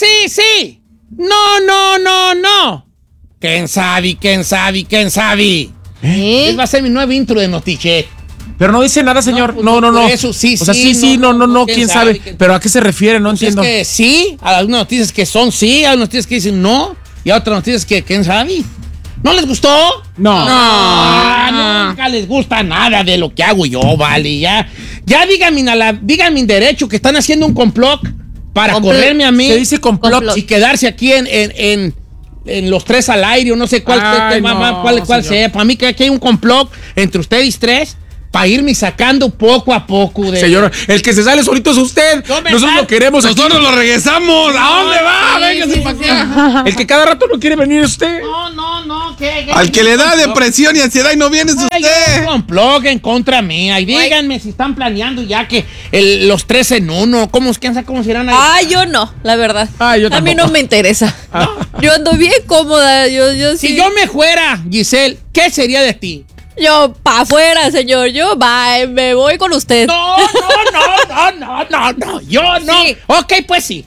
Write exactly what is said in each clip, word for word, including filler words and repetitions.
sí, sí. No, no, no, no. ¿Quién sabe, quién sabe, quién sabe? ¿Eh? Él va a ser mi nuevo intro de Notiche. Pero no dice nada, señor. pues, No, no, no. por eso sí, o sea, sí, sí, sí, no, no, no, ¿quién quién sabe? sabe. ¿Quién- Pero ¿a qué se refiere? No Pues entiendo. es que sí, hay algunas noticias que son sí, hay algunas noticias que dicen no, y hay otras noticias que quién sabe. ¿No les gustó? No. Ah, nunca les gusta nada de lo que hago yo, vale, ya. Ya díganme, a la, díganme en derecho que están haciendo un complot para Complot. correrme a mí. Se dice complot. Complot. Y quedarse aquí en, en, en, en los tres al aire, o no sé cuál, Ay, tema, no, cuál, cuál señor. sea. Para mí que aquí hay un complot entre ustedes tres para irme sacando poco a poco de... Señor, el que se sale solito es usted. Yo me Nosotros sal- lo queremos. aquí. Nosotros lo regresamos. ¿A dónde va? Sí, Véngase sí, para sí. acá. El que cada rato no quiere venir es usted. No, no, no, ¿qué? qué Al que le da complot? depresión y ansiedad y no viene es Ay, usted. un complot en contra mía. Y díganme si están planeando ya que el- los tres en uno. ¿Cómo es que cómo se irán ahí? Ay, yo no, la verdad. Ay, yo a mí tampoco. no me interesa. Yo ando bien cómoda. Yo, yo sí. Si yo me fuera, Giselle, ¿qué sería de ti? Yo, pa' afuera, señor. Yo, bye, me voy con usted. No, no, no, no, no, no, no. Yo no. Sí. Ok, pues sí.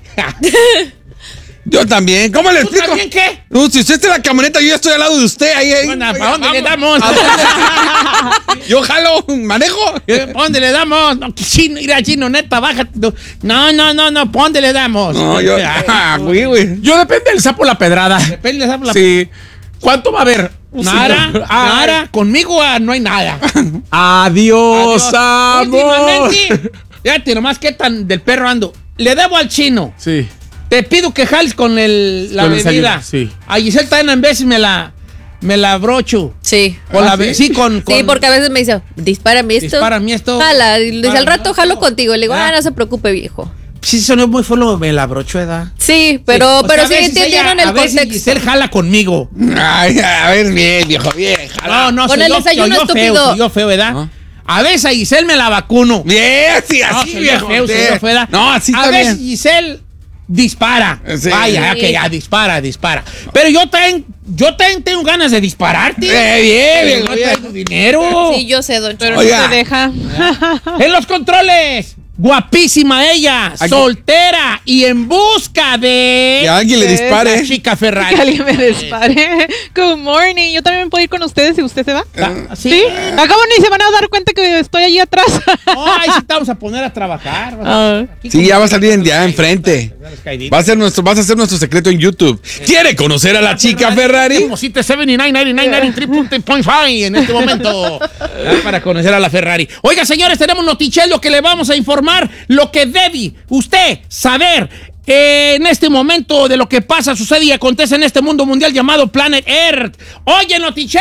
Yo también. ¿Cómo le ¿Tú explico? también qué? No, si usted está en la camioneta, yo ya estoy al lado de usted. Ahí, ahí. Bueno, Oiga, ¿para dónde le vamos. damos? ¿A dónde? Yo jalo, manejo. ¿Para dónde le damos? No, que chino, ir a chino, neta, bájate. tú. No, no, no, no, ¿para dónde le damos? No, yo. Ah, güey, güey. Yo depende del sapo la pedrada. Depende de la... Sí. ¿Cuánto va a haber? Nada, Señor. Ay. nada, conmigo ah, no hay nada. Adiós, Adiós. amor. Últimamente, fíjate nomás qué tan del perro ando. Le debo al chino. Sí. Te pido que jales con el, la Con el bebida. desayuno, sí. A Giselle también en veces me la, me la brocho. Sí. Con ¿Ah, la be- sí? sí, con, con- Sí, porque a veces me dice, dispárame esto. Dispárame esto. Jala. Y le dice, al Dispárame rato esto. jalo contigo. Le digo, Ah. ah, no se preocupe, viejo. Sí, sonó muy fuerte, me la brocho, ¿verdad? Sí, pero, Sí, o pero sea, sí a veces entendieron ella- el a veces contexto. Giselle jala conmigo. Ay, a ver, bien, viejo, bien. No, no, Con soy el yo, desayuno soy yo feo, estúpido. soy yo feo, ¿verdad? ¿Ah? A veces a Giselle me la vacuno. Bien, sí, No, así, soy yo viejo. feo, soy sí. yo feo, ¿verdad? No, así A está veces bien. Giselle dispara. Sí. Vaya, Sí. que ya dispara, dispara. Pero yo también, yo también tengo ganas de dispararte. Eh, bien, Pero bien, no bien. traigo dinero. Sí, yo sé, don Pero Chino. Oiga. no te deja. En los controles, guapísima ella, Aquí. soltera y en busca de Que alguien le Eh, dispare. la chica Ferrari. Que alguien me dispare. Good morning. Yo también puedo ir con ustedes si usted se va. Ah, ¿sí? ¿Sí? Acabo ni se van a dar cuenta que estoy allí atrás. No, ahí sí te vamos a poner a trabajar. Ah. Aquí Sí, con- ya va a salir en- ya enfrente. Va a ser nuestro, vas a ser nuestro secreto en YouTube. ¿Quiere conocer a la chica Ferrari? Deposite setenta y nueve, noventa y nueve, noventa y tres punto cinco en este momento ah, para conocer a la Ferrari. Oiga, señores, tenemos notichelo que le vamos a informar lo que debe usted saber eh, en este momento de lo que pasa, sucede y acontece en este mundo mundial llamado Planet Earth. Oye, notichel.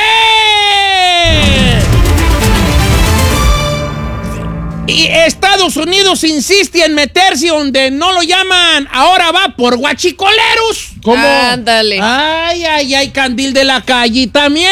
Y Estados Unidos insiste en meterse donde no lo llaman. Ahora va por guachicoleros. ¿Cómo? Ándale. Ay, ay, ay, candil de la calle también.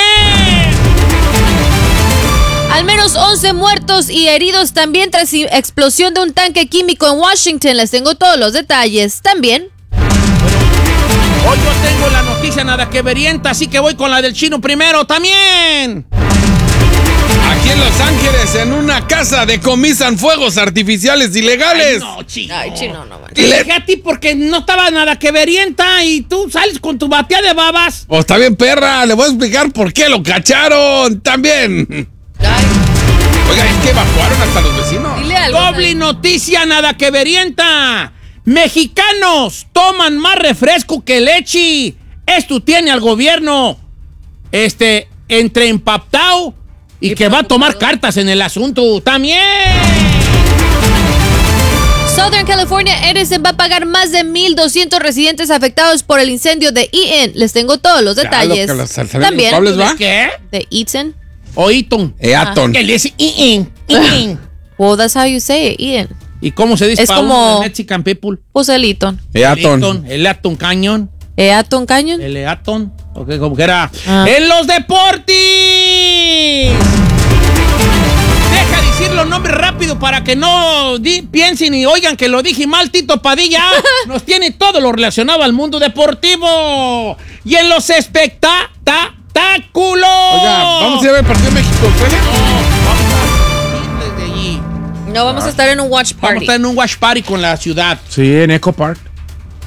Al menos once muertos y heridos también tras i- explosión de un tanque químico en Washington. Les tengo todos los detalles. También. Hoy yo tengo la noticia nada que verienta, así que voy con la del chino primero también. Aquí en Los Ángeles, en una casa, decomisan fuegos artificiales ilegales. Ay, no, chino. Ay, chino, no, man. Te dejé a ti porque no estaba nada que verienta y tú sales con tu batea de babas. Oh, está bien, perra. Le voy a explicar por qué lo cacharon. También. Ay, Oiga, es que evacuaron hasta los vecinos. dile algo. Doble Dani. noticia nada que verienta. Mexicanos toman más refresco que leche. Esto tiene al gobierno este entre empaptado y, Y que va a tomar preocupado. cartas en el asunto también. Southern California Edison va a pagar más de mil doscientos residentes afectados por el incendio de Eaton. Les tengo todos los Ya, detalles. lo que los- ¿saben También. los culpables, va? ¿Qué? De Eaton. O Eaton. Eaton. Que le dice "Iin, iin". Well, that's how you say it, Eaton. ¿Y cómo se dice Es para como- uno de Mexican people? Pues el Eaton. Eaton. El Eaton Canyon. Eaton Canyon. El Eaton. Ok, como que era. Ah. ¡En los deportes! Deja de decir los nombres rápido para que no di- piensen y oigan que lo dije mal. Tito Padilla nos tiene todo lo relacionado al mundo deportivo. Y en los espectáculos. Oiga, ¿vamos a ir a ver el partido de México-Australia? Vamos a desde allí. No, vamos a estar en un watch Vamos a party. estar en un watch party con la ciudad. Sí, en Echo Park.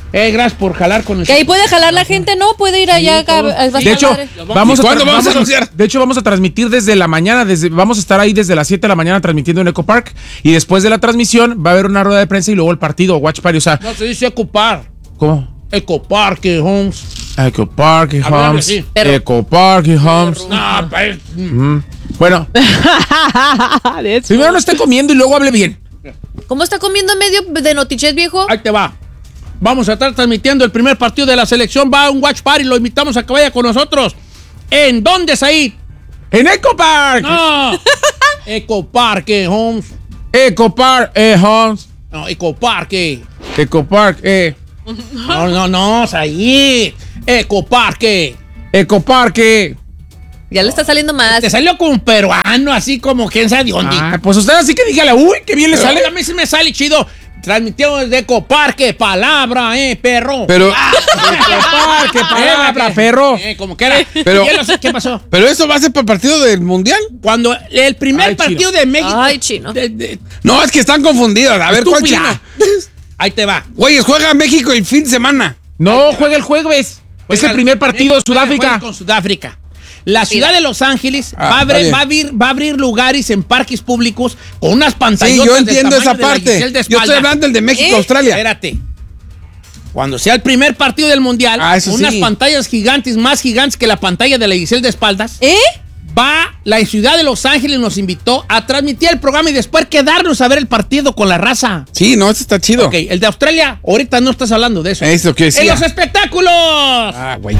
Eh, gracias por jalar con el... Que ahí puede jalar la gente, ¿no? Puede ir allá. Sí, a- todos. a- a- De hecho, padre. vamos a, ¿Cuándo tra- vamos a anunciar? De hecho, vamos a transmitir desde la mañana, desde, vamos a estar ahí desde las siete de la mañana transmitiendo en Eco Park. Y después de la transmisión va a haber una rueda de prensa y luego el partido, Watch Party. O sea, No se dice Ecopar. ¿cómo? Ecoparque, Homes. Eco Park y Hablando Homes. así. Perro. Eco Park y Homes. No, pues, Mm. Bueno, That's primero no esté comiendo y luego hable bien. ¿Cómo está comiendo en medio de Notichet, viejo? ahí te va. Vamos a estar transmitiendo el primer partido de la selección. Va a un Watch Party. Lo invitamos a que vaya con nosotros. ¿En dónde es ahí? En Eco Park. No. Ecoparque, Homes. Eco Park, eh, Homes. No, Ecoparque. Eco Park, eh. No, no, no, es ahí. Ecoparque. Eco Park, eh. Ya le está saliendo más. Te salió como un peruano, así como quién sabe de dónde. Ah, pues usted así que dígale, uy, qué bien le sale. A mí sí me sale chido. Transmitió desde Ecoparque, palabra, eh, perro. Pero, Ecoparque, palabra, perro. Eh, como que era. Pero- Ya no sé qué pasó. pero eso va a ser para el partido del Mundial. Cuando el primer Ay, partido chino. de México. Ay, chino. de- de- No, es que están confundidos. A ver, ¿cuál Estúpida. chino? Ahí te va. Güey, juega México el fin de semana. No, juega el jueves. Es el primer partido de México juega- Sudáfrica. juega Con Sudáfrica. La ciudad de Los Ángeles Ah, va, a está abrir, bien. va, a abrir, va a abrir lugares en parques públicos con unas pantallas. Sí, yo entiendo esa parte. Yo estoy hablando del de México, ¿Eh? Australia. Espérate. Cuando sea el primer partido del Mundial, Ah, eso unas sí. pantallas gigantes, más gigantes que la pantalla de la Giselle de espaldas, ¿Eh? va, la ciudad de Los Ángeles nos invitó a transmitir el programa y después quedarnos a ver el partido con la raza. Sí, no, eso está chido. Ok, el de Australia, ahorita no estás hablando de eso. Eso que decía. ¡En los espectáculos! Ah, güey.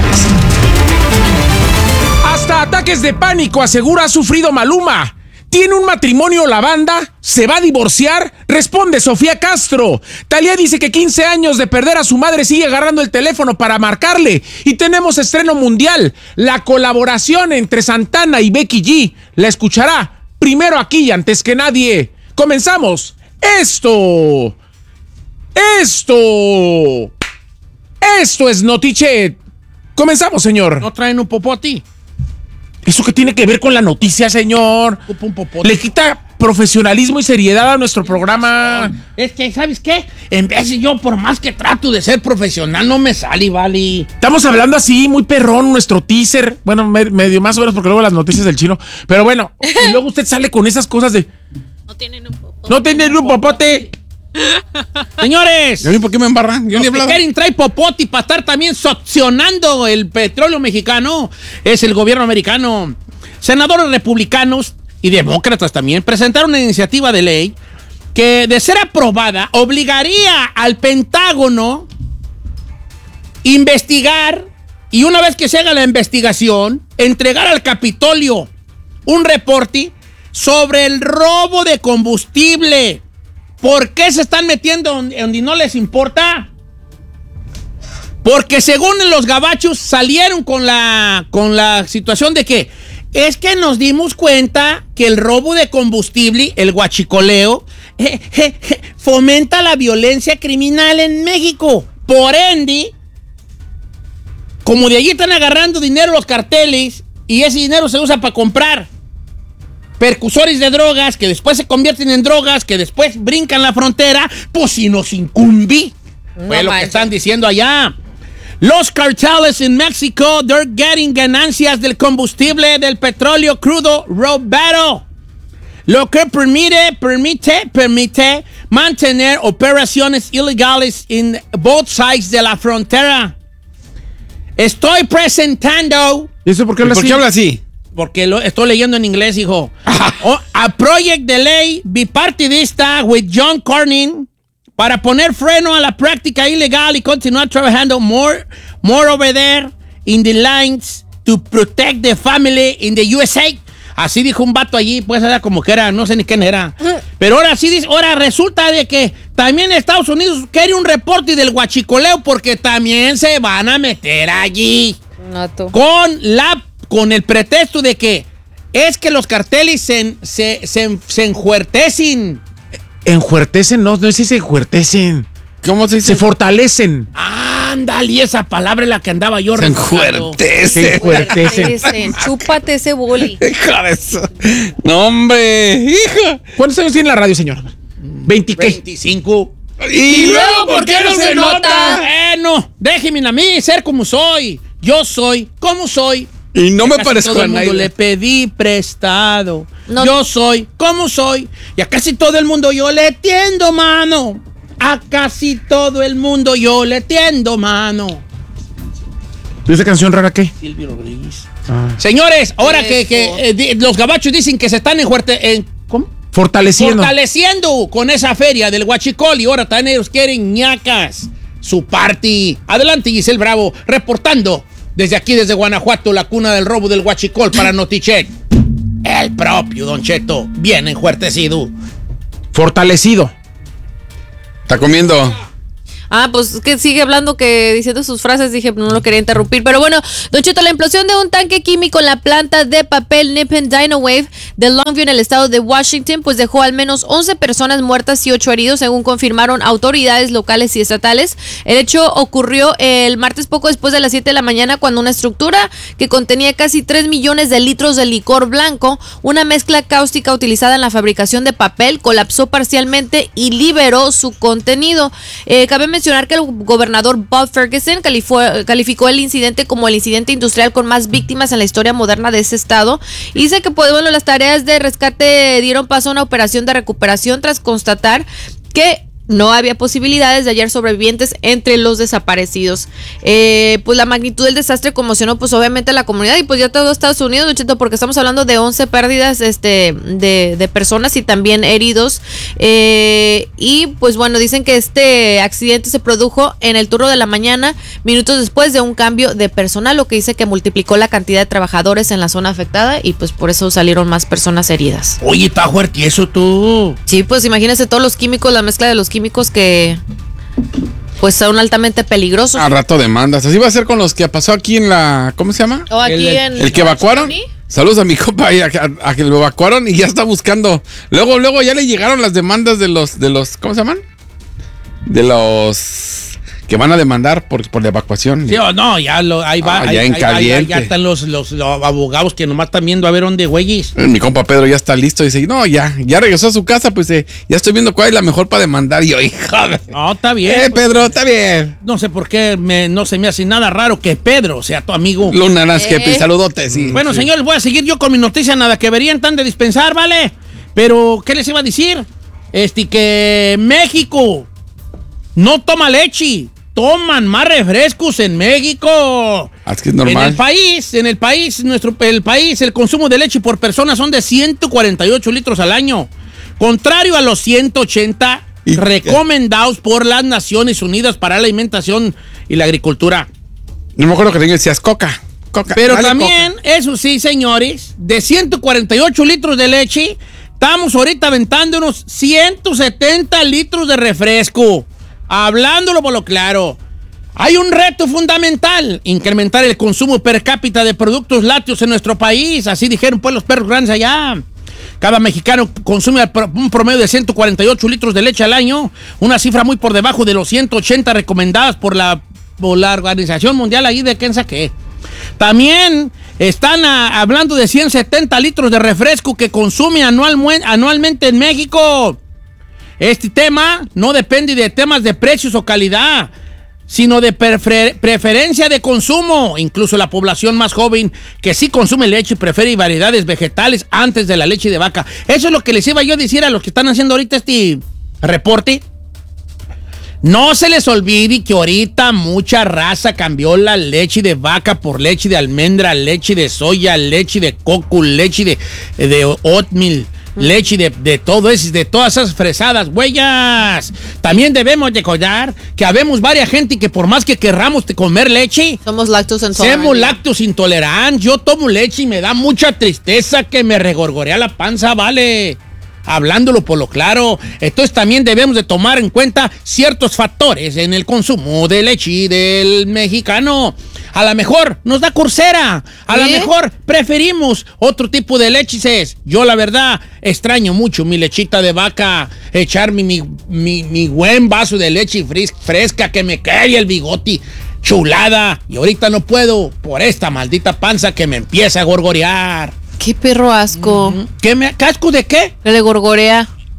Hasta ataques de pánico asegura ha sufrido Maluma. ¿Tiene un matrimonio la banda? ¿Se va a divorciar? Responde Sofía Castro. Thalía dice que quince años de perder a su madre sigue agarrando el teléfono para marcarle. Y tenemos estreno mundial. La colaboración entre Santana y Becky G. La escuchará primero aquí y antes que nadie. Comenzamos. Esto. Esto. Esto es Notichet. Comenzamos, señor. ¿No traen un popote? ¿Eso qué tiene que ver con la noticia, señor? Ocupa un popote. Le quita profesionalismo y seriedad a nuestro programa. Es que, ¿sabes qué? En vez de yo, por más que trato de ser profesional, no me sale, vale. Estamos hablando así, muy perrón, nuestro teaser. Bueno, me- medio más o menos, porque luego las noticias del chino. Pero bueno, y luego usted sale con esas cosas de... No tienen un poco. No tienen un popote. Señores, ¿Yo ni por qué me embarran? Yo los ni que hablaba. quieren traer popote para estar también succionando el petróleo mexicano es el gobierno americano. Senadores republicanos y demócratas también presentaron una iniciativa de ley que, de ser aprobada, obligaría al Pentágono investigar y una vez que se haga la investigación, entregar al Capitolio un reporte sobre el robo de combustible. ¿Por qué se están metiendo donde, donde no les importa? Porque según los gabachos salieron con la, con la situación de que es que nos dimos cuenta que el robo de combustible, el guachicoleo, eh, eh, eh, fomenta la violencia criminal en México. Por ende, como de allí están agarrando dinero los carteles y ese dinero se usa para comprar percusores de drogas que después se convierten en drogas, que después brincan la frontera, pues si nos incumbe. No Fue lo que manches. están diciendo allá. Los carteles en México, they're getting ganancias del combustible, del petróleo crudo robado. Lo que permite, permite, permite mantener operaciones ilegales en both sides de la frontera. Estoy presentando... ¿Y eso por qué ¿Y habla ¿Por así? qué habla así? Porque lo estoy leyendo en inglés, hijo. Oh, a proyecto de ley bipartidista with John Cornyn para poner freno a la práctica ilegal y continuar trabajando more, more over there in the lines to protect the family in the U S A. Así dijo un vato allí, pues era como que era, no sé ni quién era. Pero ahora sí dice, ahora resulta de que también Estados Unidos quiere un reporte del guachicoleo porque también se van a meter allí. No, tú. Con la con el pretexto de que es que los carteles se, se, se, se enjuertecen. Enjuertecen, no, no es si se enjuertecen. ¿Cómo se dice? Se fortalecen. Ándale, esa palabra es la que andaba yo Se recordando. enjuertece. Se enjuertecen. Dicen, chúpate ese boli. Hija de eso. No, hombre. Hija. ¿Cuántos años tiene la radio, señor? ¿veinte qué? veinticinco. ¿Y luego por qué no se nota? Bueno, no, déjenme a mí ser como soy. Yo soy como soy. Y no Y me casi parezco todo a el mundo nadie. le pedí prestado. No. Yo soy como soy. Y a casi todo el mundo yo le tiendo mano. A casi todo el mundo yo le tiendo mano. ¿Y esa canción rara qué? Silvio Rodríguez. Señores, ahora que, que, eh, di- los gabachos dicen que se están en fuerte, en, ¿cómo? Fortaleciendo. Fortaleciendo con esa feria del Huachicol y ahora también ellos quieren ñacas. Su party. Adelante, Giselle Bravo, reportando desde aquí, desde Guanajuato, la cuna del robo del Huachicol para Notichet. El propio Don Cheto, bien enjuertecido. Fortalecido. Está comiendo. Ah, pues que sigue hablando, que diciendo sus frases, dije, no lo quería interrumpir. Pero bueno, Don Cheto, la implosión de un tanque químico en la planta de papel Nippon Dynawave de Longview en el estado de Washington, pues dejó al menos once personas muertas y ocho heridos, según confirmaron autoridades locales y estatales. El hecho ocurrió el martes poco después de las siete de la mañana, cuando una estructura que contenía casi tres millones de litros de licor blanco, una mezcla cáustica utilizada en la fabricación de papel, colapsó parcialmente y liberó su contenido. Eh, cabe mencionar que el gobernador Bob Ferguson calificó, calificó el incidente como el incidente industrial con más víctimas en la historia moderna de ese estado y dice que pues, bueno, las tareas de rescate dieron paso a una operación de recuperación tras constatar que no había posibilidades de hallar sobrevivientes entre los desaparecidos. Eh, pues la magnitud del desastre conmocionó pues obviamente a la comunidad y pues ya todo Estados Unidos, Don Cheto, porque estamos hablando de once pérdidas este, de, de personas y también heridos. Eh, y pues bueno, dicen que este accidente se produjo en el turno de la mañana, minutos después de un cambio de personal, lo que dice que multiplicó la cantidad de trabajadores en la zona afectada y pues por eso salieron más personas heridas. Oye, está fuerte eso tú. Sí, pues imagínense todos los químicos, la mezcla de los químicos que pues son altamente peligrosos. A rato demandas. Así va a ser con los que pasó aquí en la... ¿Cómo se llama? O aquí el- en El que evacuaron. Saludos a mi compa y a, a- a que lo evacuaron y ya está buscando. Luego, luego ya le llegaron las demandas de los, de los, ¿cómo se llaman? De los que van a demandar por, por la evacuación. Sí o no, ya lo, ahí va. Ah, ahí, ya en ahí- caliente. ahí- ya están los, los, los abogados que nomás están viendo a ver dónde güeyes. Mi compa Pedro ya está listo y dice, no, ya, ya regresó a su casa, pues eh, ya estoy viendo cuál es la mejor para demandar. Y yo, hija de... No, está bien. Eh, pues, Pedro, está bien. no sé por qué me, no se me hace nada raro que Pedro sea tu amigo. Luna Naskepi, Eh. saludote, sí. Bueno, sí. señores, voy a seguir yo con mi noticia, nada que verían tan de dispensar, ¿vale? Pero, ¿qué les iba a decir? Este, que México no toma leche, toman más refrescos en México. Ah, es que es En normal. el país, en el país, nuestro el país, el consumo de leche por persona son de ciento cuarenta y ocho litros al año, contrario a los ciento ochenta Y- recomendados por las Naciones Unidas para la Alimentación y la Agricultura. No me acuerdo que decías coca. Coca. Pero Dale, también, eso sí, señores, de ciento cuarenta y ocho litros de leche, estamos ahorita aventando unos ciento setenta litros de refresco. Hablándolo por lo claro, hay un reto fundamental: incrementar el consumo per cápita de productos lácteos en nuestro país. Así dijeron pues los perros grandes allá. Cada mexicano consume un promedio de ciento cuarenta y ocho litros de leche al año, una cifra muy por debajo de los ciento ochenta recomendadas por la, por la Organización Mundial ahí de quién saqué. También están a, hablando de ciento setenta litros de refresco que consume anual, anualmente en México. Este tema no depende de temas de precios o calidad, sino de prefer- preferencia de consumo. Incluso la población más joven que sí consume leche prefiere variedades vegetales antes de la leche de vaca. Eso es lo que les iba yo a decir a los que están haciendo ahorita este reporte. No se les olvide que ahorita mucha raza cambió la leche de vaca por leche de almendra, leche de soya, leche de coco, leche de, de oatmeal, leche de, de todo eso, de todas esas fresadas, huellas. También debemos recordar que habemos varias gente que por más que querramos de comer leche, Somos lactos intolerantes. somos lácteos intolerantes. Yo tomo leche y me da mucha tristeza que me regorgorea la panza, vale. Hablándolo por lo claro. Entonces también debemos de tomar en cuenta ciertos factores en el consumo de leche del mexicano. A lo mejor nos da cursera. A lo ¿Eh? mejor preferimos otro tipo de leches. Yo la verdad extraño mucho mi lechita de vaca. Echarme mi, mi, mi buen vaso de leche fres- fresca que me quede el bigote. Chulada. Y ahorita no puedo por esta maldita panza que me empieza a gorgorear. Qué perro asco. ¿Qué me casco de qué? Que le gorgorea.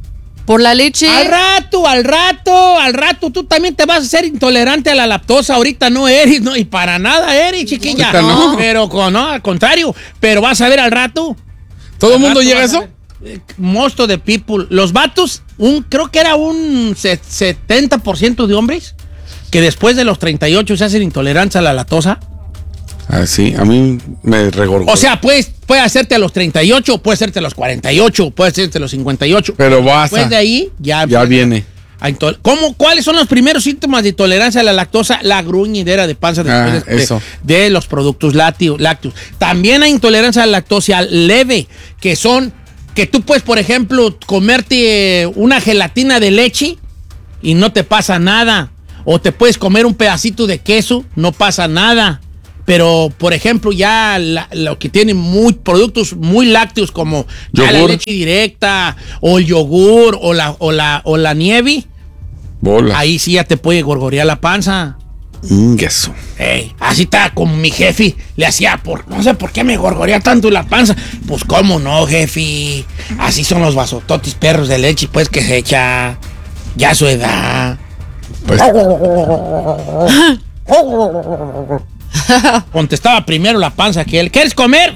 Por la leche. Al rato, al rato, al rato, tú también te vas a ser intolerante a la lactosa. Ahorita no eres, no, y para nada eres, chiquilla. Ahorita no. Pero con, no, al contrario, pero vas a ver al rato. ¿Todo el Al mundo rato llega a vas eso? ver. Eh, Most of the people. Los vatos, un, creo que era un se- setenta por ciento de hombres que después de los treinta y ocho se hacen intolerantes a la lactosa. Ah, sí, a mí me regorgó. O sea, puedes, puede hacerte a los treinta y ocho, puede hacerte a los cuarenta y ocho, puede hacerte a los cincuenta y ocho. Pero basta. Después de ahí, ya, Ya viene. a intol- ¿Cómo, ¿Cuáles son los primeros síntomas de intolerancia a la lactosa? La gruñidera de panza después Ah, de, de- eso. de los productos lácteos, lácteos. También hay intolerancia a la lactosa leve, que son que tú puedes, por ejemplo, comerte una gelatina de leche y no te pasa nada. O te puedes comer un pedacito de queso, no pasa nada. Pero, por ejemplo, ya la- lo que tiene muy, productos muy lácteos como ya la Yogur. leche directa o el yogur o la, o la, o la nieve, Bola. ahí sí ya te puede gorgorear la panza. Mm, eso. Ey, así está como mi jefe le hacía, por, no sé por qué me gorgorea tanto la panza. Pues cómo no, jefe. Así son los vasototis perros de leche, pues que se echa ya a su edad. Pues, Contestaba primero la panza que él. ¿Quieres comer?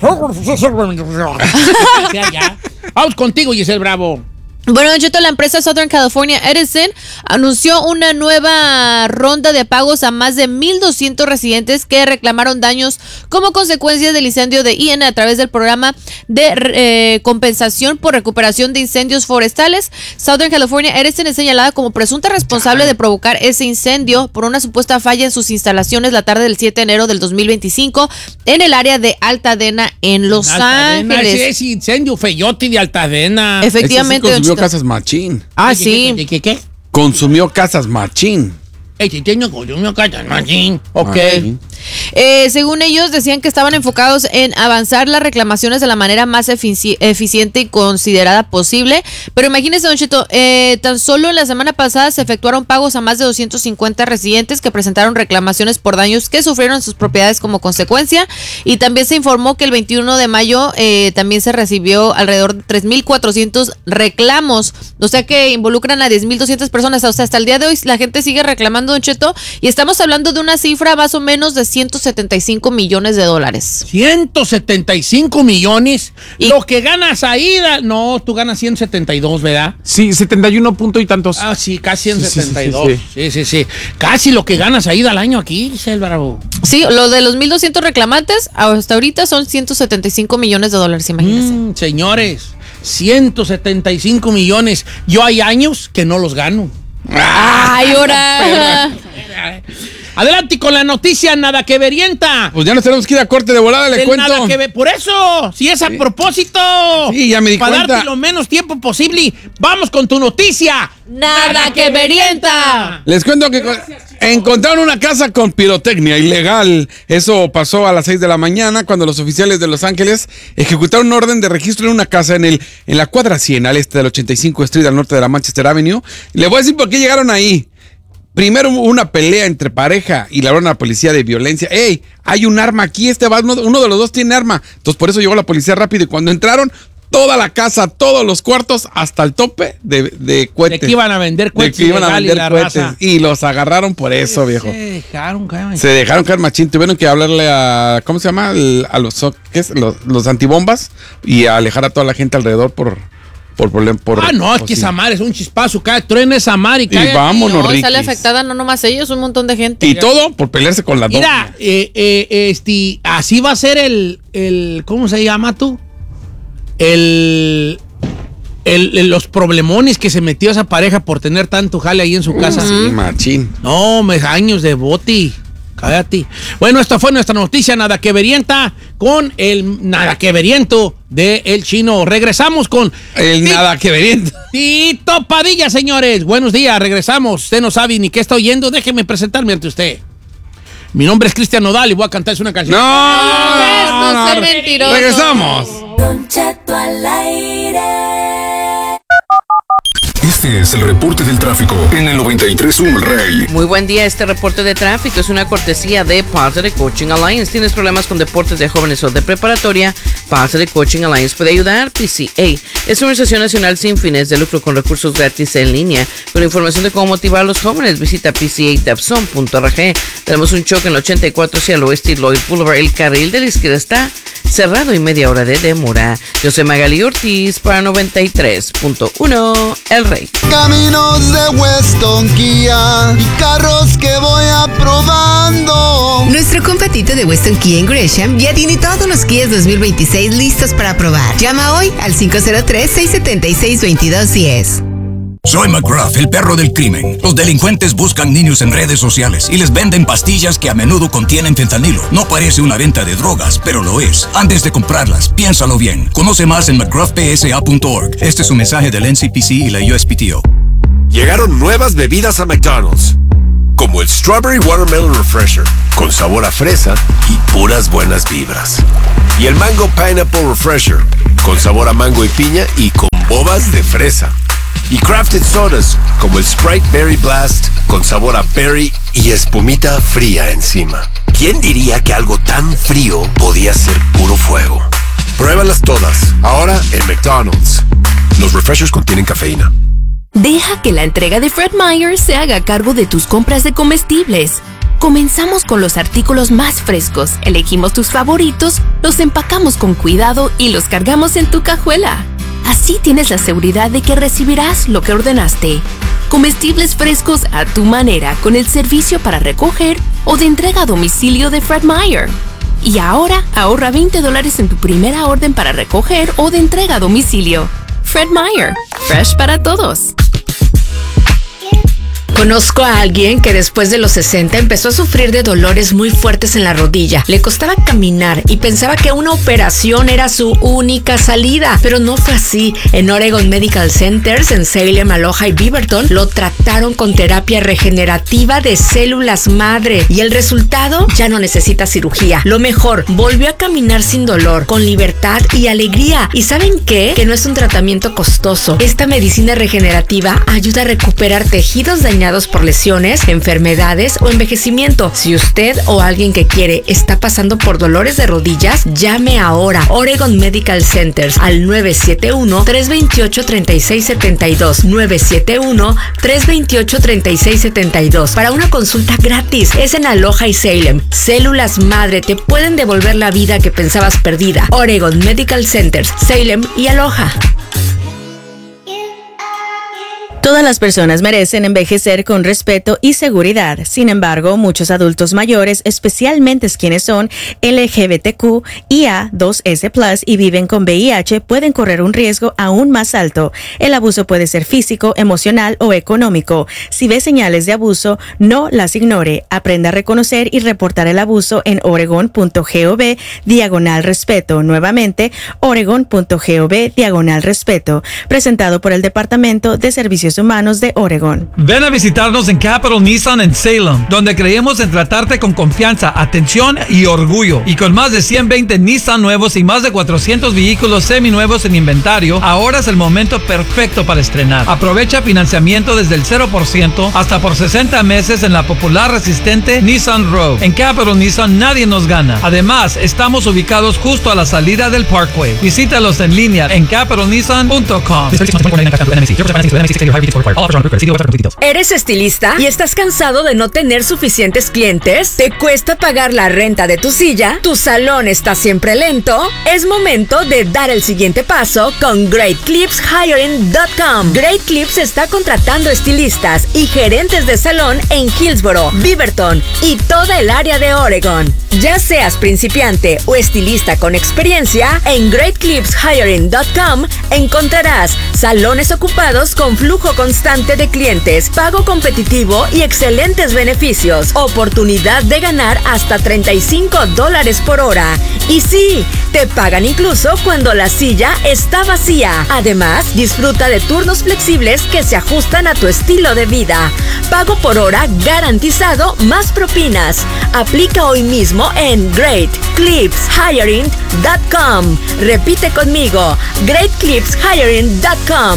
Ya, ya. Vamos contigo, Giselle Bravo. Bueno, Don Cheto, la empresa Southern California Edison anunció una nueva ronda de pagos a más de mil doscientos residentes que reclamaron daños como consecuencia del incendio de Ian a través del programa de eh, compensación por recuperación de incendios forestales. Southern California Edison es señalada como presunta responsable de provocar ese incendio por una supuesta falla en sus instalaciones la tarde del siete de enero del dos mil veinticinco en el área de Altadena en Los Altadena, Ángeles. ese es incendio feyote de Altadena. Efectivamente, ese sí Don consumió Cheto. casas machín. Ah, ¿Qué, sí. ¿Qué, qué, qué? Consumió casas machín. Ese incendio consumió casas, machín. Ok. Machín. Eh, según ellos, decían que estaban enfocados en avanzar las reclamaciones de la manera más efici- eficiente y considerada posible. Pero imagínense, Don Cheto, eh, tan solo en la semana pasada se efectuaron pagos a más de doscientos cincuenta residentes que presentaron reclamaciones por daños que sufrieron en sus propiedades como consecuencia. Y también se informó que el veintiuno de mayo eh, también se recibió alrededor de tres mil cuatrocientos reclamos. O sea que involucran a diez mil doscientas personas. O sea, hasta el día de hoy la gente sigue reclamando, Don Cheto. Y estamos hablando de una cifra más o menos de ciento setenta y cinco millones de dólares. ciento setenta y cinco millones. Y- Lo que ganas ahí, da- no, tú ganas ciento setenta y dos, ¿verdad? Sí, setenta y uno punto y tantos. Ah, sí, casi ciento Sí, sí, setenta y sí, dos. sí, Sí, sí, sí. Casi lo que ganas ahí al año aquí, Giselle Bravo. Sí, lo de los mil doscientos reclamantes hasta ahorita son ciento setenta y cinco millones de dólares, imagínense. Mm, señores, ciento setenta y cinco millones. Yo hay años que no los gano. Ay, ahora. Adelante con la noticia nada que verienta. Pues ya nos tenemos que ir a corte de volada, le Del cuento. nada que ve- Por eso, si es a propósito. Sí, ya me di Para cuenta. darte lo menos tiempo posible. Vamos con tu noticia. Nada que verienta. Les cuento que con- encontraron una casa con pirotecnia ilegal. Eso pasó a las seis de la mañana cuando los oficiales de Los Ángeles ejecutaron un orden de registro en una casa en el en la cuadra cien al este del ochenta y cinco Street al norte de la Manchester Avenue. Y les voy a decir por qué llegaron ahí. Primero hubo una pelea entre pareja y le hablaron a la policía de violencia. ¡Ey! Hay un arma aquí, este va, uno, uno de los dos tiene arma. Entonces por eso llegó la policía rápido y cuando entraron, toda la casa, todos los cuartos, hasta el tope de, de cohetes. De que iban a vender De cohetes que iban a ilegal y vender la cohetes. raza. Y los agarraron por eso, viejo. Se dejaron, cabrón. Se dejaron caer machín. Tuvieron que hablarle a, ¿cómo se llama? El- a los, ¿qué es? los, los antibombas y a alejar a toda la gente alrededor por, por problema. Por, Ah, no, es por que sí. esa mar es un chispazo. Cae, truena esa mar y cae. Y vámonos, No, Riquis. sale afectada no nomás ellos, un montón de gente. Y todo por pelearse con la Mira, doble. eh, eh, este, así va a ser el, el, ¿cómo se llama tú? El, el, el- los problemones que se metió esa pareja por tener tanto jale ahí en su casa. Sí, machín. No, me años de boti. Cállate. Bueno, esta fue nuestra noticia nada que verienta con el nada que veriento de El Chino. Regresamos con El Ti- nada que verienta. Tito Padilla, señores. Buenos días, regresamos. Usted no sabe ni qué está oyendo. Déjeme presentarme ante usted. Mi nombre es Cristian Nodal y voy a cantarse una canción. No, no, no, no, mentiroso. Regresamos. Don Cheto al aire. Este es el reporte del tráfico en el noventa y tres punto uno El Rey. Muy buen día, este reporte de tráfico es una cortesía de Positive Coaching Alliance. ¿Tienes problemas con deportes de jóvenes o de preparatoria? Positive Coaching Alliance puede ayudar. P C A es una organización nacional sin fines de lucro con recursos gratis en línea. Con información de cómo motivar a los jóvenes, visita p c a dapson punto org. Tenemos un choque en el ochenta y cuatro hacia el oeste y Lloyd Boulevard. El carril de la izquierda está cerrado y media hora de demora. Yo soy Magali Ortiz para noventa y tres punto uno El Rey. Caminos de Weston Kia y carros que voy aprobando. Nuestro compatito de Weston Kia en Gresham ya tiene todos los Kias dos mil veintiséis listos para probar. Llama hoy al cinco cero tres, seis siete seis, dos dos uno cero. Soy McGruff, el perro del crimen. Los delincuentes buscan niños en redes sociales y les venden pastillas que a menudo contienen fentanilo. No parece una venta de drogas, pero lo es. Antes de comprarlas, piénsalo bien. Conoce más en mcgruff p s a punto org. Este es un mensaje del N C P C y la U S P T O. Llegaron nuevas bebidas a McDonald's, como el Strawberry Watermelon Refresher, con sabor a fresa y puras buenas vibras. Y el Mango Pineapple Refresher, con sabor a mango y piña y con bobas de fresa. Y crafted sodas, como el Sprite Berry Blast, con sabor a berry y espumita fría encima. ¿Quién diría que algo tan frío podía ser puro fuego? Pruébalas todas, ahora en McDonald's. Los refreshers contienen cafeína. Deja que la entrega de Fred Meyer se haga cargo de tus compras de comestibles. Comenzamos con los artículos más frescos, elegimos tus favoritos, los empacamos con cuidado y los cargamos en tu cajuela. Así tienes la seguridad de que recibirás lo que ordenaste. Comestibles frescos a tu manera con el servicio para recoger o de entrega a domicilio de Fred Meyer. Y ahora ahorra veinte dólares en tu primera orden para recoger o de entrega a domicilio. Fred Meyer, fresh para todos. Conozco a alguien que después de los sesenta empezó a sufrir de dolores muy fuertes en la rodilla. Le costaba caminar y pensaba que una operación era su única salida, pero no fue así. En Oregon Medical Centers, en Salem, Aloha y Beaverton, lo trataron con terapia regenerativa de células madre y el resultado, ya no necesita cirugía. Lo mejor, volvió a caminar sin dolor, con libertad y alegría. ¿Y saben qué? Que no es un tratamiento costoso. Esta medicina regenerativa ayuda a recuperar tejidos dañados por lesiones, enfermedades o envejecimiento. Si usted o alguien que quiere está pasando por dolores de rodillas, llame ahora. Oregon Medical Centers al nueve siete uno, tres dos ocho, tres seis siete dos, nueve siete uno, tres dos ocho, tres seis siete dos para una consulta gratis. Es en Aloha y Salem. Células madre te pueden devolver la vida que pensabas perdida. Oregon Medical Centers, Salem y Aloha. Todas las personas merecen envejecer con respeto y seguridad. Sin embargo, muchos adultos mayores, especialmente quienes son L G B T Q I A dos S plus y viven con V I H, pueden correr un riesgo aún más alto. El abuso puede ser físico, emocional o económico. Si ve señales de abuso, no las ignore. Aprenda a reconocer y reportar el abuso en oregon punto gov diagonal respeto. Nuevamente, oregon punto gov diagonal respeto. Presentado por el Departamento de Servicios Humanos de Oregon. Ven a visitarnos en Capital Nissan en Salem, donde creemos en tratarte con confianza, atención y orgullo. Y con más de ciento veinte Nissan nuevos y más de cuatrocientos vehículos seminuevos en inventario, ahora es el momento perfecto para estrenar. Aprovecha financiamiento desde el cero por ciento hasta por sesenta meses en la popular resistente Nissan Rogue. En Capital Nissan nadie nos gana. Además, estamos ubicados justo a la salida del Parkway. Visítalos en línea en capital nissan punto com. ¿Eres estilista y estás cansado de no tener suficientes clientes? ¿Te cuesta pagar la renta de tu silla? ¿Tu salón está siempre lento? Es momento de dar el siguiente paso con great clips hiring punto com. Great Clips está contratando estilistas y gerentes de salón en Hillsboro, Beaverton y toda el área de Oregon. Ya seas principiante o estilista con experiencia, en great clips hiring punto com encontrarás salones ocupados con flujo constante de clientes, pago competitivo y excelentes beneficios, oportunidad de ganar hasta treinta y cinco dólares por hora. Y sí, te pagan incluso cuando la silla está vacía. Además, disfruta de turnos flexibles que se ajustan a tu estilo de vida. Pago por hora garantizado más propinas. Aplica hoy mismo en great clips hiring punto com. Repite conmigo, great clips hiring punto com.